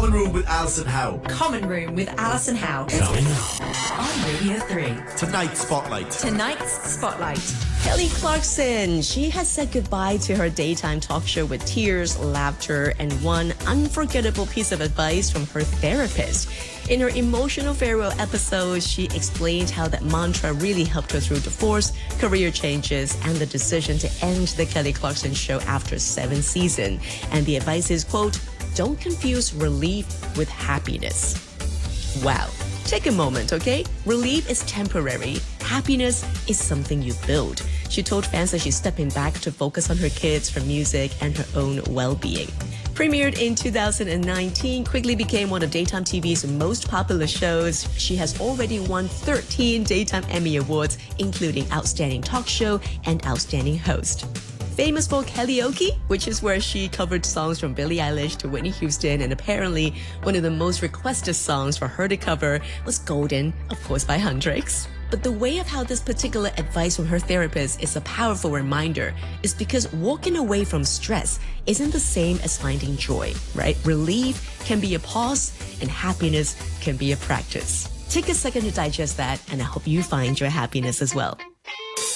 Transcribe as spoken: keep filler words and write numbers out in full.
Common Room with Alison Howe. Common Room with Alison Howe. Coming up On Radio three. Tonight's Spotlight. Tonight's Spotlight. Kelly Clarkson, she has said goodbye to her daytime talk show with tears, laughter, and one unforgettable piece of advice from her therapist. In her emotional farewell episode, she explained how that mantra really helped her through divorce, career changes, and the decision to end the Kelly Clarkson show after seven seasons. And the advice is, quote, don't confuse relief with happiness. Wow. Take a moment, okay? Relief is temporary. Happiness is something you build. She told fans that she's stepping back to focus on her kids, her music, and her own well-being. Premiered in two thousand nineteen, quickly became one of daytime T V's most popular shows. She has already won thirteen Daytime Emmy Awards, including Outstanding Talk Show and Outstanding Host. Famous for karaoke, which is where she covered songs from Billie Eilish to Whitney Houston, and apparently one of the most requested songs for her to cover was Golden, of course by Hendrix. But the way of how this particular advice from her therapist is a powerful reminder is because walking away from stress isn't the same as finding joy, right? Relief can be a pause and happiness can be a practice. Take a second to digest that, and I hope you find your happiness as well.